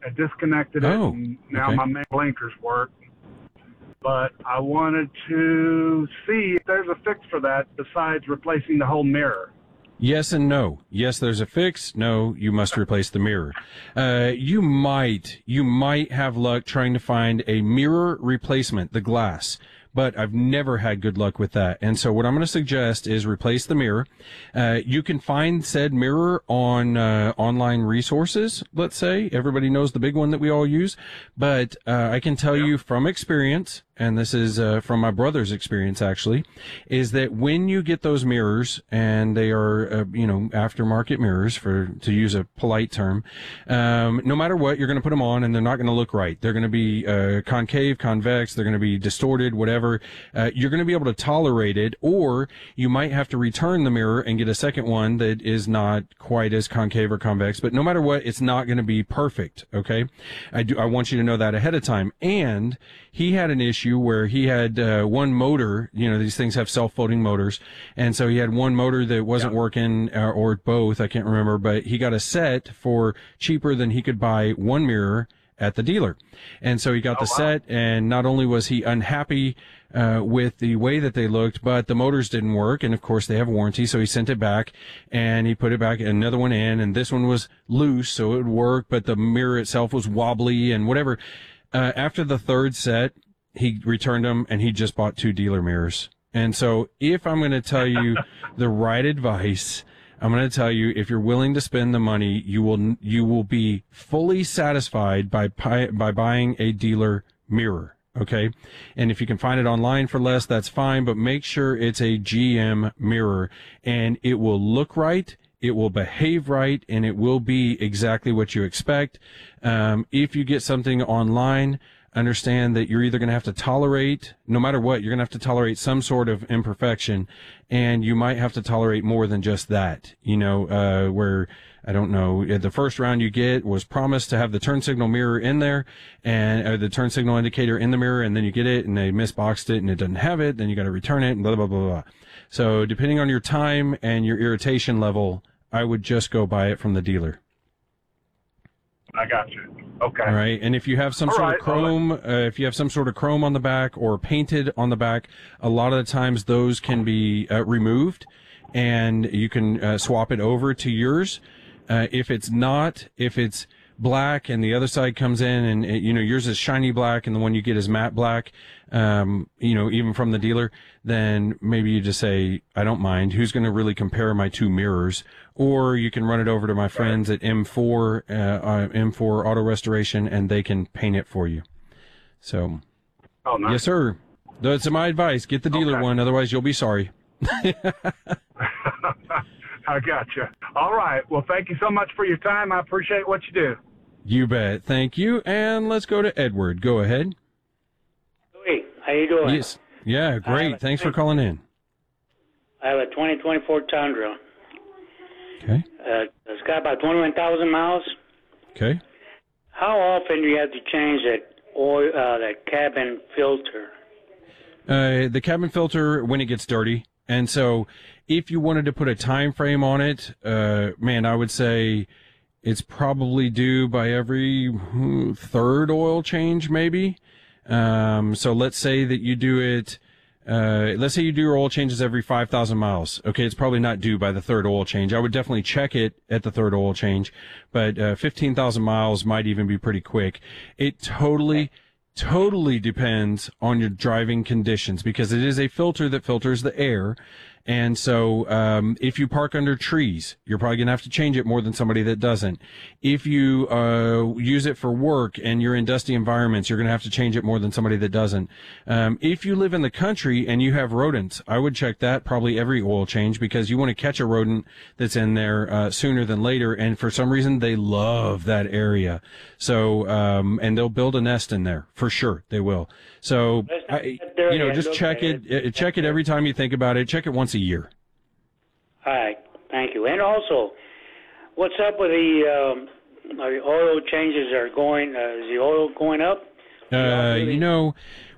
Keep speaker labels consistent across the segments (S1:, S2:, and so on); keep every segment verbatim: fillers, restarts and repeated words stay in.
S1: I disconnected it,
S2: Oh,
S1: and now
S2: okay.
S1: my main blinkers work. But I wanted to see if there's a fix for that besides replacing the whole mirror.
S2: Yes and no. Yes, there's a fix. No, you must replace the mirror. Uh, you might, you might have luck trying to find a mirror replacement, the glass. But I've never had good luck with that. And so what I'm going to suggest is replace the mirror. Uh, you can find said mirror on, uh, online resources, let's say. Everybody knows the big one that we all use. But, uh, I can tell you from experience, and this is, uh, from my brother's experience actually, is that when you get those mirrors, and they are, uh, you know, aftermarket mirrors, for, to use a polite term, um, no matter what, you're going to put them on and they're not going to look right. They're going to be, uh, concave, convex, they're going to be distorted, whatever. Uh, you're going to be able to tolerate it, or you might have to return the mirror and get a second one that is not quite as concave or convex. But no matter what, it's not going to be perfect. Okay, I do. I want you to know that ahead of time. And he had an issue where he had uh, one motor. You know, these things have self-folding motors, and so he had one motor that wasn't
S1: Yeah.
S2: working, uh, or both. I can't remember, but he got a set for cheaper than he could buy one mirror at the dealer. And so he got
S1: Oh,
S2: the
S1: wow.
S2: set, and not only was he unhappy uh with the way that they looked, but the motors didn't work, and of course they have warranty, so he sent it back, and he put it back, another one in, and this one was loose, so it would work, but the mirror itself was wobbly and whatever. Uh, after the third set, he returned them, and he just bought two dealer mirrors. And so if I'm going to tell you the right advice, I'm going to tell you, if you're willing to spend the money, you will, you will be fully satisfied by, pi- by buying a dealer mirror. Okay. And if you can find it online for less, that's fine, but make sure it's a G M mirror, and it will look right. It will behave right, and it will be exactly what you expect. Um, if you get something online, understand that you're either going to have to tolerate, no matter what, you're going to have to tolerate some sort of imperfection, and you might have to tolerate more than just that. You know, uh, where, I don't know, the first round you get was promised to have the turn signal mirror in there, and or the turn signal indicator in the mirror, and then you get it, and they misboxed it, and it doesn't have it, then you got to return it, and blah, blah, blah, blah. So depending on your time and your irritation level, I would just go buy it from the dealer.
S1: I got you. Okay.
S2: All right. And if you have some
S1: All
S2: sort
S1: right,
S2: of chrome, uh, if you have some sort of chrome on the back or painted on the back, a lot of the times those can be uh, removed, and you can uh, swap it over to yours. Uh, if it's not, if it's black and the other side comes in and, it, you know, yours is shiny black and the one you get is matte black, um, you know, even from the dealer, then maybe you just say, I don't mind. Who's going to really compare my two mirrors? Or you can run it over to my friends at M four, uh, uh, M four Auto Restoration, and they can paint it for you. So,
S1: Oh, nice.
S2: yes, sir. That's my advice. Get the dealer
S1: Okay.
S2: one. Otherwise, you'll be sorry.
S1: I got you. All right. Well, thank you so much for your time. I appreciate what you do.
S2: You bet. Thank you. And let's go to Edward. Go ahead.
S3: Hey, how you doing?
S2: Yes. Yeah, great.
S3: Uh,
S2: Thanks for calling in.
S3: I have a twenty twenty-four Tundra.
S2: Okay.
S3: Uh, it's got about twenty-one thousand miles.
S2: Okay.
S3: How often do you have to change that oil, uh, that cabin filter?
S2: Uh, the cabin filter when it gets dirty. And so if you wanted to put a time frame on it, uh, man, I would say it's probably due by every hmm, third oil change, maybe. Um, so let's say that you do it, uh, let's say you do your oil changes every five thousand miles. Okay. It's probably not due by the third oil change. I would definitely check it at the third oil change, but, uh, fifteen thousand miles might even be pretty quick. It totally, totally depends on your driving conditions, because it is a filter that filters the air. And so, um, if you park under trees, you're probably going to have to change it more than somebody that doesn't. If you, uh, use it for work and you're in dusty environments, you're going to have to change it more than somebody that doesn't. Um, if you live in the country and you have rodents, I would check that probably every oil change, because you want to catch a rodent that's in there, uh, sooner than later. And for some reason, they love that area. So, um, and they'll build a nest in there for sure. They will. So, I, you know, just check it, uh, check it every time you think about it. Check it once a year.
S3: All right, thank you. And also, what's up with the um, are the oil changes are going? Uh, is the oil going up?
S2: Uh, you know,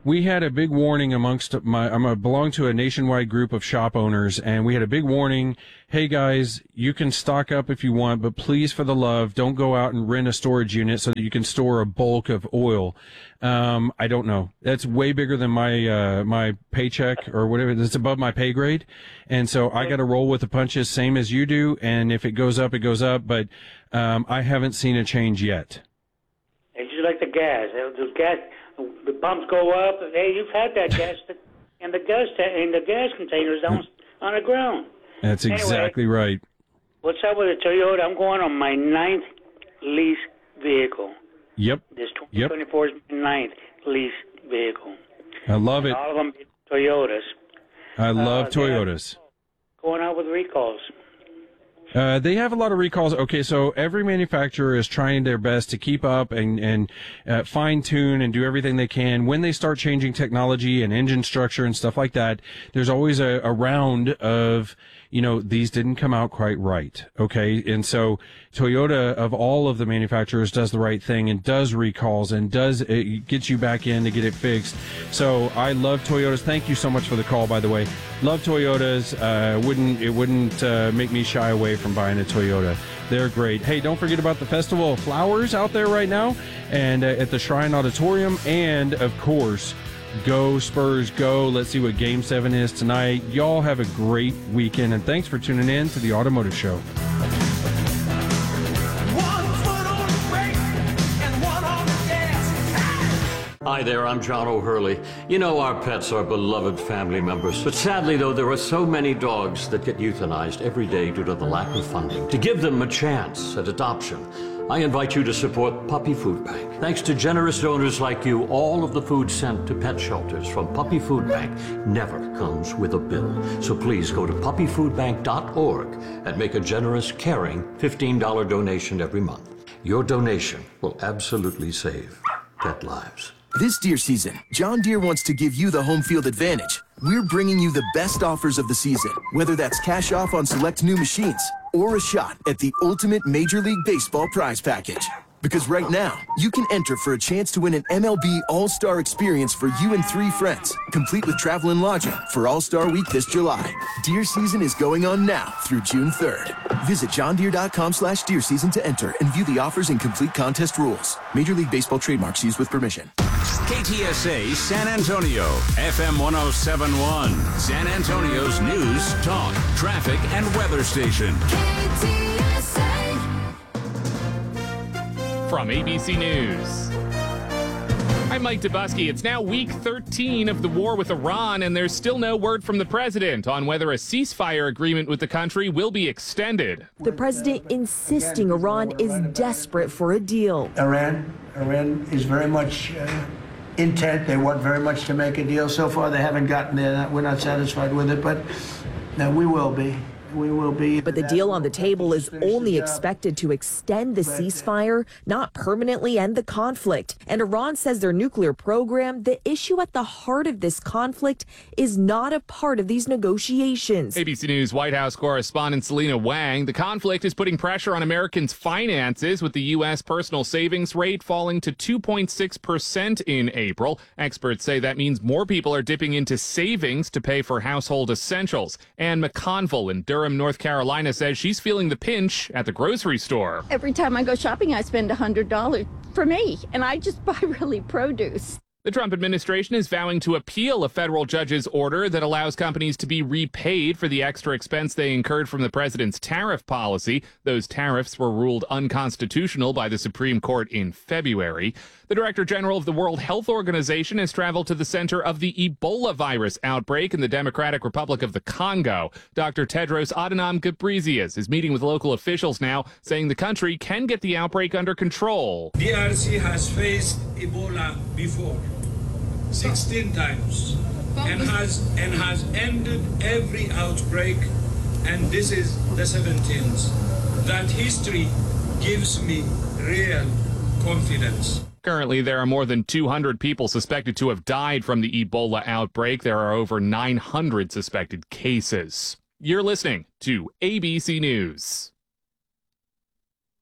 S2: we had a big warning amongst my, I'm a belong to a nationwide group of shop owners, and we had a big warning. Hey guys, you can stock up if you want, but please, for the love, don't go out and rent a storage unit so that you can store a bulk of oil. Um, I don't know. That's way bigger than my, uh, my paycheck or whatever. It's above my pay grade. And so I got to roll with the punches, same as you do. And if it goes up, it goes up. But, um, I haven't seen a change yet.
S3: It's just like the gas. The gas, the pumps go up. Hey, you've had that gas, and the gas and the gas containers down on the ground.
S2: That's exactly
S3: anyway,
S2: right.
S3: What's up with the Toyota? I'm going on my ninth lease vehicle.
S2: Yep.
S3: This
S2: yep.
S3: twenty-four is my ninth lease vehicle.
S2: I love
S3: and
S2: it.
S3: All of them Toyotas.
S2: I love
S3: uh,
S2: Toyotas.
S3: Going out with recalls.
S2: Uh, they have a lot of recalls. Okay, so every manufacturer is trying their best to keep up and, and uh, fine-tune and do everything they can. When they start changing technology and engine structure and stuff like that, there's always a, a round of, you know, these didn't come out quite right, okay? And so Toyota, of all of the manufacturers, does the right thing and does recalls and does it gets you back in to get it fixed. So I love Toyotas. Thank you so much for the call, by the way. Love Toyotas. Uh, wouldn't it wouldn't uh, make me shy away from buying a Toyota. They're great. Hey, don't forget about the Festival of Flowers out there right now and uh, at the Shrine Auditorium. And, of course, go Spurs, go. Let's see what Game seven is tonight. Y'all have a great weekend, and thanks for tuning in to the Automotive Show.
S4: Hi there, I'm John O'Hurley. You know our pets are beloved family members, but sadly though, there are so many dogs that get euthanized every day due to the lack of funding. To give them a chance at adoption, I invite you to support Puppy Food Bank. Thanks to generous donors like you, all of the food sent to pet shelters from Puppy Food Bank never comes with a bill. So please go to puppy food bank dot org and make a generous, caring fifteen dollars donation every month. Your donation will absolutely save pet lives.
S5: This deer season, John Deere wants to give you the home field advantage. We're bringing you the best offers of the season, whether that's cash off on select new machines or a shot at the ultimate Major League Baseball prize package. Because right now, you can enter for a chance to win an M L B All-Star experience for you and three friends, complete with travel and lodging for All-Star Week this July. Deer season is going on now through June third. Visit john deere dot com slash deer season to enter and view the offers and complete contest rules. Major League Baseball trademarks used with permission.
S6: K T S A San Antonio, F M one oh seven point one, San Antonio's news, talk, traffic, and weather station.
S7: K T S A.
S8: From A B C News, I'm Mike Dubusky. It's now week thirteen of the war with Iran, and there's still no word from the president on whether a ceasefire agreement with the country will be extended.
S9: The president insisting Iran is desperate for a deal.
S10: Iran, Iran is very much uh, intent. They want very much to make a deal. So far, they haven't gotten there. We're not satisfied with it, but no, we will be. We will be.
S9: But the deal on the table is only expected to extend the ceasefire, not permanently end the conflict. And Iran says their nuclear program, the issue at the heart of this conflict, is not a part of these negotiations.
S8: A B C News White House correspondent Selena Wang. The conflict is putting pressure on Americans' finances, with the U S personal savings rate falling to two point six percent in April. Experts say that means more people are dipping into savings to pay for household essentials. Ann McConville in Durham, North Carolina, says she's feeling the pinch at the grocery store.
S11: Every time I go shopping, I spend one hundred dollars for me, and I just buy really produce.
S8: The Trump administration is vowing to appeal a federal judge's order that allows companies to be repaid for the extra expense they incurred from the president's tariff policy. Those tariffs were ruled unconstitutional by the Supreme Court in February. The Director General of the World Health Organization has traveled to the center of the Ebola virus outbreak in the Democratic Republic of the Congo. Doctor Tedros Adhanom Ghebreyesus is meeting with local officials now, saying the country can get the outbreak under control.
S12: D R C has faced Ebola before, sixteen times, and has and has ended every outbreak, and this is the seventeenth. That history gives me real confidence.
S8: Currently, there are more than two hundred people suspected to have died from the Ebola outbreak. There are over nine hundred suspected cases. You're listening to A B C News.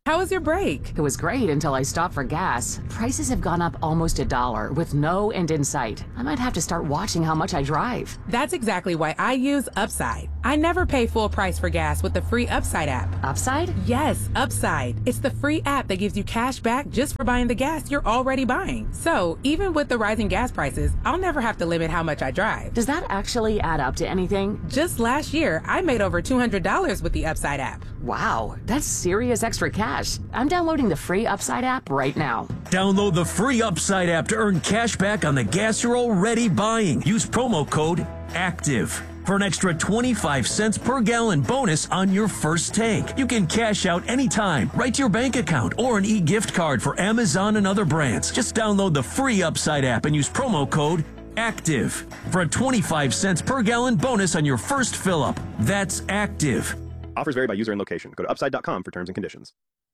S13: How was your break?
S14: It was great until I stopped for gas. Prices have gone up almost a dollar with no end in sight. I might have to start watching how much I drive.
S13: That's exactly why I use Upside. I never pay full price for gas with the free Upside app.
S14: Upside?
S13: Yes, Upside. It's the free app that gives you cash back just for buying the gas you're already buying. So even with the rising gas prices, I'll never have to limit how much I drive.
S14: Does that actually add up to anything?
S13: Just last year, I made over two hundred dollars with the Upside app.
S14: Wow, that's serious extra cash. I'm downloading the free Upside app right now.
S15: Download the free Upside app to earn cash back on the gas you're already buying. Use promo code ACTIVE for an extra twenty-five cents per gallon bonus on your first tank. You can cash out anytime, right to your bank account, or an e-gift card for Amazon and other brands. Just download the free Upside app and use promo code ACTIVE for a twenty-five cents per gallon bonus on your first fill-up. That's ACTIVE.
S16: Offers vary by user and location. Go to upside dot com for terms and conditions.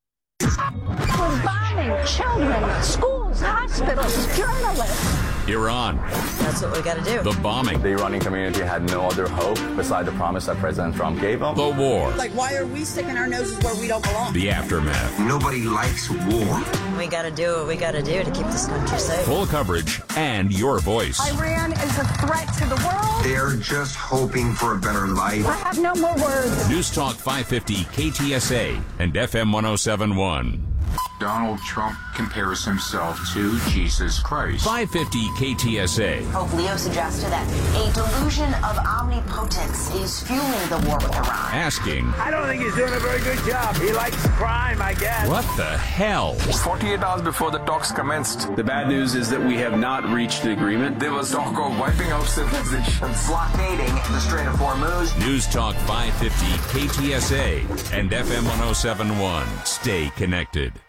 S11: We're bombing children, schools, hospitals, journalists.
S6: Iran.
S17: That's what we got to do.
S6: The bombing.
S18: The Iranian community had no other hope beside the promise that President Trump gave them.
S6: The war.
S17: Like, why are we sticking our noses where we don't belong?
S6: The aftermath.
S19: Nobody likes war.
S17: We got to do what we got to do to keep this country safe.
S6: Full coverage and your voice.
S11: Iran is a threat to the world.
S19: They're just hoping for a better life.
S11: I have no more words.
S6: News Talk five fifty K T S A and F M one oh seven point one.
S20: Donald Trump compares himself to Jesus Christ.
S6: five fifty K T S A.
S21: Pope Leo suggested that a delusion of omnipotence is fueling the war with Iran.
S6: Asking,
S22: I don't think he's doing a very good job. He likes crime, I guess.
S6: what the hell?
S18: forty-eight hours before the talks commenced.
S23: The bad news is that we have not reached an agreement.
S19: There was talk of wiping out civilizations, blockading the Strait of Hormuz.
S6: News Talk five fifty K T S A and F M one oh seven point one. Stay connected.